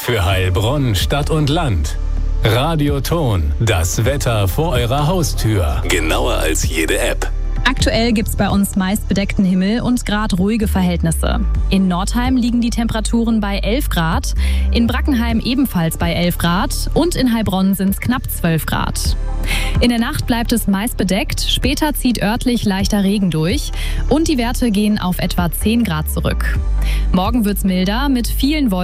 Für Heilbronn, Stadt und Land. Radioton, das Wetter vor eurer Haustür. Genauer als jede App. Aktuell gibt's bei uns meist bedeckten Himmel und gerade ruhige Verhältnisse. In Nordheim liegen die Temperaturen bei 11 Grad, in Brackenheim ebenfalls bei 11 Grad und in Heilbronn sind's knapp 12 Grad. In der Nacht bleibt es meist bedeckt, später zieht örtlich leichter Regen durch und die Werte gehen auf etwa 10 Grad zurück. Morgen wird's milder mit vielen Wolken.